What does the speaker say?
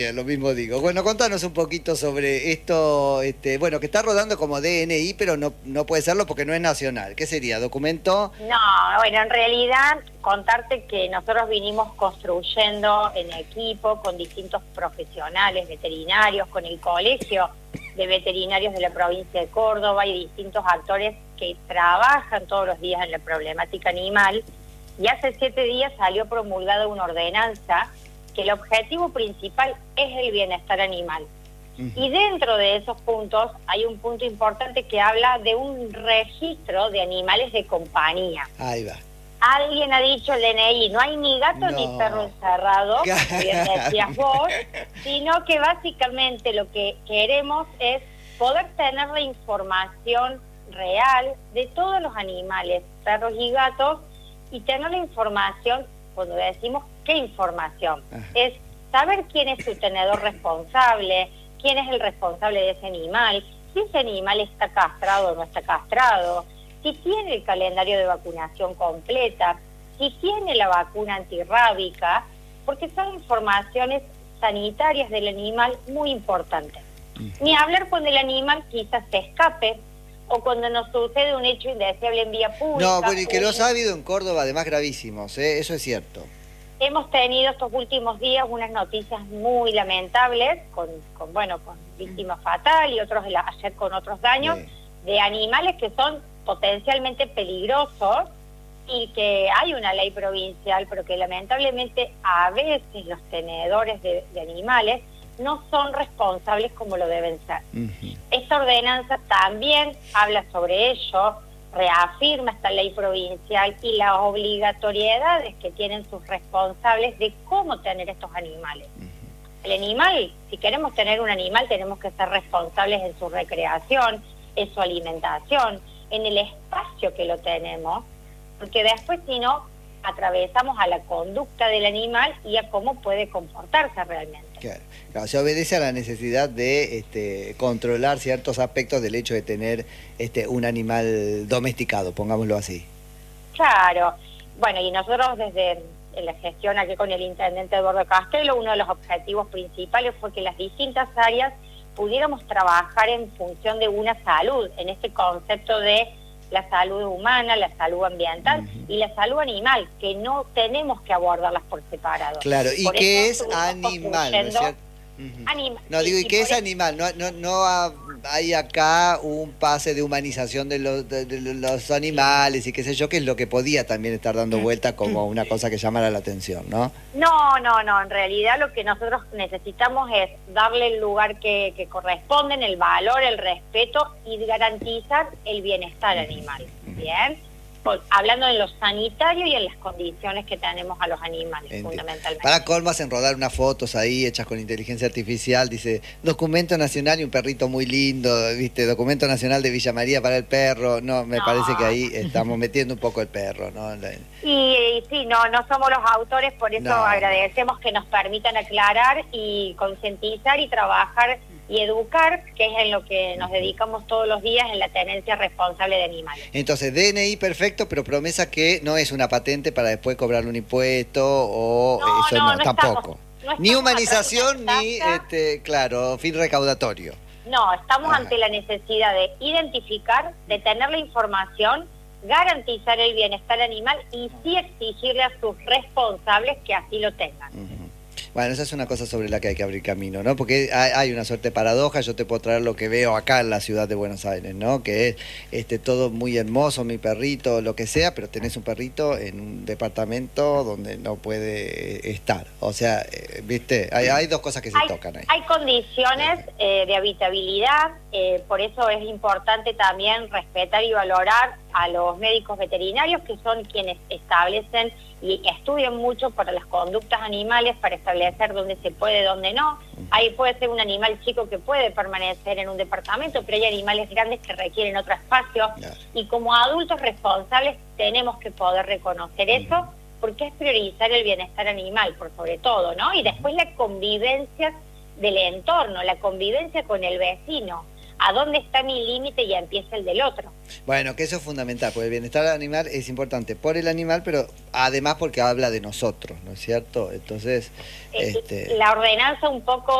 Bien, lo mismo digo. Bueno, contanos un poquito sobre esto, bueno, que está rodando como DNI, pero no puede serlo porque no es nacional. ¿Qué sería? ¿Documento? No, bueno, en realidad contarte que nosotros vinimos construyendo en equipo con distintos profesionales veterinarios, con el Colegio de Veterinarios de la provincia de Córdoba y distintos actores que trabajan todos los días en la problemática animal. Y hace 7 días salió promulgada una ordenanza que el objetivo principal es el bienestar animal. Y dentro de esos puntos hay un punto importante que habla de un registro de animales de compañía. Ahí va. Alguien ha dicho el DNI, no hay ni gato ni perro encerrado, como bien decías vos, sino que básicamente lo que queremos es poder tener la información real de todos los animales, perros y gatos, y tener la información, cuando decimos qué información, es saber quién es su tenedor responsable, quién es el responsable de ese animal, si ese animal está castrado o no está castrado, si tiene el calendario de vacunación completa, si tiene la vacuna antirrábica, porque son informaciones sanitarias del animal muy importantes. Ni hablar cuando el animal quizás se escape o cuando nos sucede un hecho indeseable en vía pública. No, bueno, y que los ha habido en Córdoba, además gravísimos, eso es cierto. Hemos tenido estos últimos días unas noticias muy lamentables, con víctima fatal y otros ayer con otros daños, de animales que son potencialmente peligrosos y que hay una ley provincial, pero que lamentablemente a veces los tenedores de animales no son responsables como lo deben ser. Esta ordenanza también habla sobre ello, reafirma esta ley provincial y las obligatoriedades que tienen sus responsables de cómo tener estos animales. El animal, si queremos tener un animal, tenemos que ser responsables en su recreación, en su alimentación, en el espacio que lo tenemos, porque después si no, atravesamos a la conducta del animal y a cómo puede comportarse realmente. Claro, se obedece a la necesidad de controlar ciertos aspectos del hecho de tener un animal domesticado, pongámoslo así. Claro, bueno, y nosotros desde la gestión aquí con el intendente Eduardo Castelo, uno de los objetivos principales fue que las distintas áreas pudiéramos trabajar en función de una salud, en este concepto de la salud humana, la salud ambiental y la salud animal, que no tenemos que abordarlas por separado. Claro, ¿y qué es animal? ¿No es cierto? No, digo, ¿y qué es animal? No hay acá un pase de humanización de los animales y qué sé yo, que es lo que podía también estar dando vuelta como una cosa que llamara la atención, ¿no? No, en realidad lo que nosotros necesitamos es darle el lugar que corresponde, el valor, el respeto y garantizar el bienestar animal, ¿bien? Hablando de lo sanitario y en las condiciones que tenemos a los animales, fundamentalmente. Para colmas en rodar unas fotos ahí hechas con inteligencia artificial, dice, documento nacional y un perrito muy lindo, ¿viste? Documento nacional de Villa María para el perro. No, me parece que ahí estamos metiendo un poco el perro, ¿no? Y sí, no somos los autores, por eso agradecemos que nos permitan aclarar y concientizar y trabajar y educar, que es en lo que nos dedicamos todos los días en la tenencia responsable de animales. Entonces, DNI perfecto, pero promesa que no es una patente para después cobrar un impuesto o no, tampoco. Ni humanización, ni, claro, fin recaudatorio. No, estamos ante la necesidad de identificar, de tener la información, garantizar el bienestar animal y sí exigirle a sus responsables que así lo tengan. Bueno, esa es una cosa sobre la que hay que abrir camino, ¿no? Porque hay una suerte de paradoja. Yo te puedo traer lo que veo acá en la ciudad de Buenos Aires, ¿no? Que es todo muy hermoso, mi perrito, lo que sea, pero tenés un perrito en un departamento donde no puede estar. O sea, ¿viste? Hay dos cosas que se tocan ahí. Hay condiciones de habitabilidad, por eso es importante también respetar y valorar a los médicos veterinarios, que son quienes establecen y estudian mucho para las conductas animales, para establecer dónde se puede, dónde no. Ahí puede ser un animal chico que puede permanecer en un departamento, pero hay animales grandes que requieren otro espacio. Y como adultos responsables tenemos que poder reconocer eso, porque es priorizar el bienestar animal, por sobre todo, ¿no? Y después la convivencia del entorno, la convivencia con el vecino. a dónde está mi límite y empieza el del otro. Bueno, que eso es fundamental, porque el bienestar animal es importante por el animal, pero además porque habla de nosotros, ¿no es cierto? Entonces, La ordenanza un poco